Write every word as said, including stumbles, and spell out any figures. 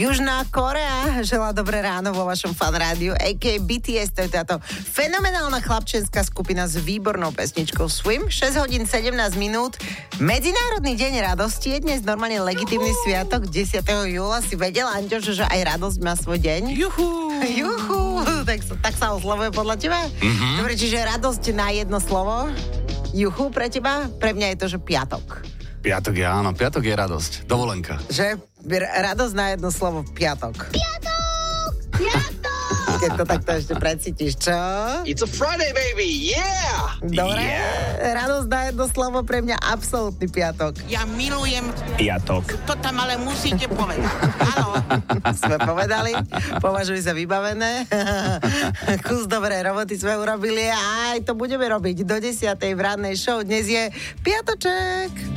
Južná Korea želá dobré ráno vo vašom fan rádiu, á ká á bé té es, to je táto fenomenálna chlapčenská skupina s výbornou pesničkou Swim. šesť hodín sedemnásť minút. Medzinárodný deň radosti je dnes normálne legitímny sviatok. desiateho júla si vedel, Anďoš, že aj radosť má svoj deň? Juhu! Juhu! Tak, tak sa oslovuje podľa teba? Mm-hmm. Dobre, čiže radosť na jedno slovo. Juhu pre teba? Pre mňa je to, že piatok. Piatok je áno, piatok je radosť. Dovolenka. Že? Radosť na jedno slovo, piatok. Piatok! Piatok! Keď to takto ešte precítiš, čo? It's a Friday, baby, yeah! Dobre, Yeah. radosť na jedno slovo, pre mňa absolútny piatok. Ja milujem, Piatok. to tam ale musíte povedať. Áno. Sme povedali, považuj za vybavené. Kus dobrej roboty sme urobili a aj to budeme robiť do desiatej v rannej show. Dnes je piatoček.